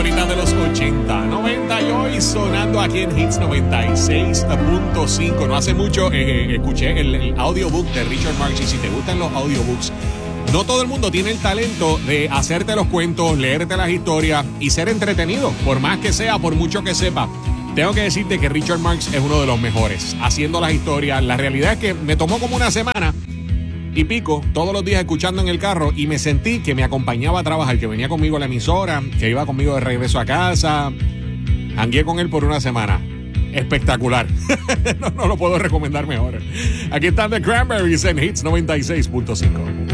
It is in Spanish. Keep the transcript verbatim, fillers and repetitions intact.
favoritas de los ochenta, noventa y hoy sonando aquí en Hits noventa y seis punto cinco. No hace mucho eh, escuché el, el audiobook de Richard Marx, y si te gustan los audiobooks, no todo el mundo tiene el talento de hacerte los cuentos, leerte las historias y ser entretenido, por más que sea, por mucho que sepa. Tengo que decirte que Richard Marx es uno de los mejores haciendo las historias. La realidad es que me tomó como una semana y pico todos los días escuchando en el carro, y me sentí que me acompañaba a trabajar, que venía conmigo a la emisora, que iba conmigo de regreso a casa. Jangué con él por una semana. Espectacular. no, no lo puedo recomendar mejor. Aquí están The Cranberries en Hits noventa y seis punto cinco.